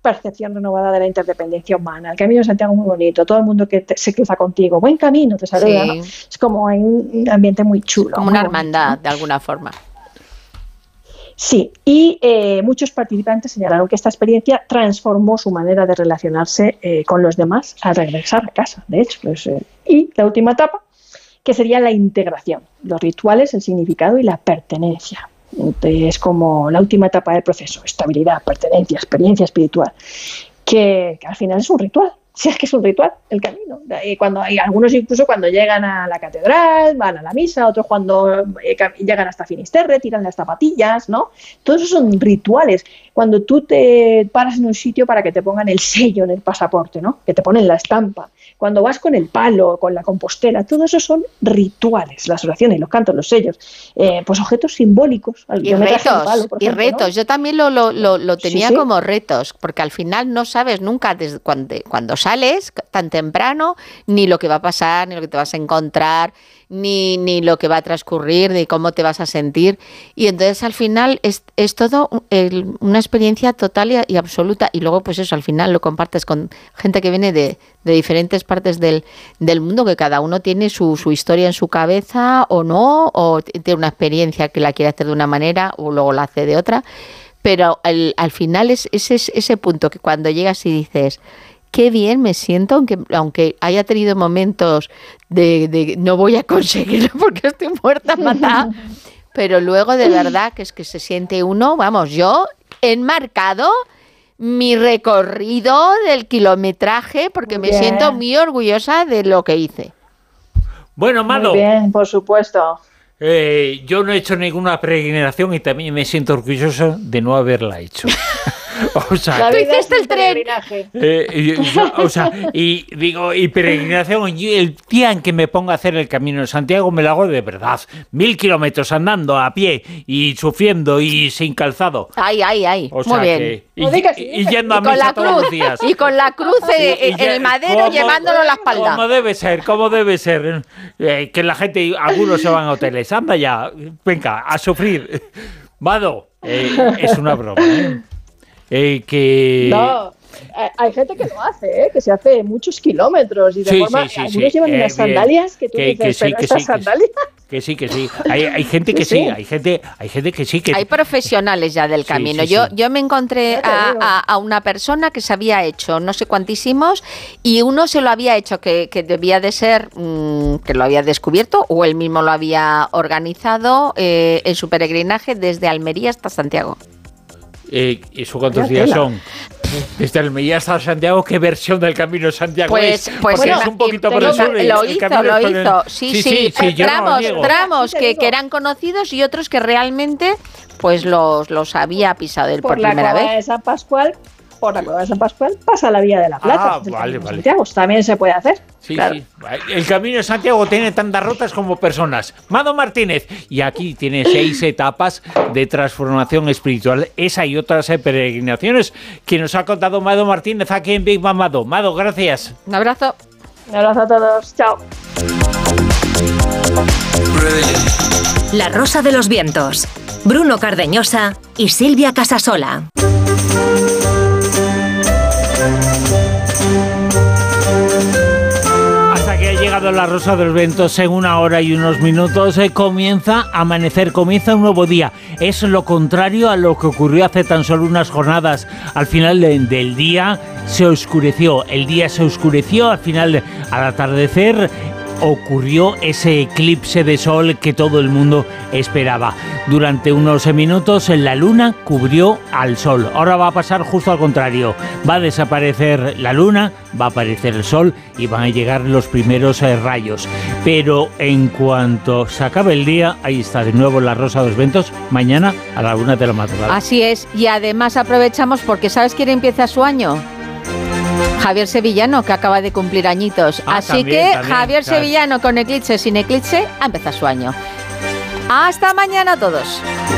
percepción renovada de la interdependencia humana. El Camino de Santiago es muy bonito, todo el mundo que se cruza contigo, buen camino, te saluda, sí. ¿no? Es como hay un ambiente muy chulo. Como una hermandad, bonito, ¿no? De alguna forma. Sí, y muchos participantes señalaron que esta experiencia transformó su manera de relacionarse con los demás al regresar a casa, de hecho. Pues, y la última etapa, que sería la integración, los rituales, el significado y la pertenencia. Es como la última etapa del proceso, estabilidad, pertenencia, experiencia espiritual, que al final es un ritual. Si es que es un ritual, el camino. Y cuando hay algunos incluso cuando llegan a la catedral, van a la misa, otros cuando llegan hasta Finisterre, tiran las zapatillas, ¿no? Todos esos son rituales. Cuando tú te paras en un sitio para que te pongan el sello en el pasaporte, ¿no? Que te ponen la estampa. Cuando vas con el palo, con la compostera, todo eso son rituales. Las oraciones, los cantos, los sellos, pues objetos simbólicos. Y retos, palo, por ejemplo, retos. ¿No? Yo también lo tenía como retos, porque al final no sabes nunca desde cuando sales tan temprano, ni lo que va a pasar, ni lo que te vas a encontrar, ni lo que va a transcurrir, ni cómo te vas a sentir. Y entonces al final es todo una experiencia total y absoluta. Y luego pues eso, al final lo compartes con gente que viene de diferentes partes del mundo, que cada uno tiene su historia en su cabeza o no, o tiene una experiencia que la quiere hacer de una manera o luego la hace de otra. Pero al final es ese punto que cuando llegas y dices... Qué bien me siento, aunque haya tenido momentos de no voy a conseguirlo porque estoy muerta, matada, pero luego de verdad que es que se siente uno, vamos, yo he enmarcado mi recorrido del kilometraje porque me siento muy orgullosa de lo que hice. Bueno, Mado. Muy bien, por supuesto. Yo no he hecho ninguna peregrinación y también me siento orgulloso de no haberla hecho. O sea, tú hiciste el tren. Y peregrinación, el día en que me ponga a hacer el Camino de Santiago me lo hago de verdad. 1000 kilómetros andando a pie y sufriendo y sin calzado. Ay. O sea, muy bien. Y yendo a misa todos los días. Y con la cruz en el madero llevándolo a la espalda. Como debe ser. Que la gente, algunos se van a hoteles. Anda ya, venga, a sufrir. Mado, es una broma, No, hay gente que lo hace, que se hace muchos kilómetros y de forma... algunos llevan unas sandalias que tú dices, pero estas sandalias... Que sí. Hay gente que sí, hay gente que sí. Hay profesionales ya del camino. Yo me encontré a una persona que se había hecho no sé cuantísimos y uno se lo había hecho que debía de ser que lo había descubierto o él mismo lo había organizado en su peregrinaje desde Almería hasta Santiago. ¿Eso cuántos días son? Desde Almería hasta Santiago, ¿qué versión del Camino de Santiago es? Pues es un poquito por el sur. Lo hizo. Sí. Tramos que eran conocidos y otros que realmente pues los había pisado él por primera vez. Por la Cueva de San Pascual pasa la Vía de la Plata. Vale. Santiago también se puede hacer. Sí. El Camino de Santiago tiene tantas rutas como personas. Mado Martínez. Y aquí tiene 6 etapas de transformación espiritual. Esa y otras peregrinaciones que nos ha contado Mado Martínez aquí en Big Mado. Mado, gracias. Un abrazo. Un abrazo a todos. Chao. La Rosa de los Vientos. Bruno Cardeñosa y Silvia Casasola. La Rosa de los Vientos en 1 hora y unos minutos comienza a amanecer, comienza un nuevo día. Es lo contrario a lo que ocurrió hace tan solo unas jornadas. Al final del día se oscureció, el día se oscureció, al final, al atardecer, ocurrió ese eclipse de sol que todo el mundo esperaba. Durante unos minutos la luna cubrió al sol. Ahora va a pasar justo al contrario. Va a desaparecer la luna, va a aparecer el sol y van a llegar los primeros rayos. Pero en cuanto se acabe el día, ahí está de nuevo la Rosa de los Vientos, mañana a la 1 de la madrugada. Así es, y además aprovechamos porque ¿sabes quién empieza su año? Javier Sevillano, que acaba de cumplir añitos. Así también, Javier Sevillano, con eclipse, sin eclipse, ha empezado su año. Hasta mañana a todos.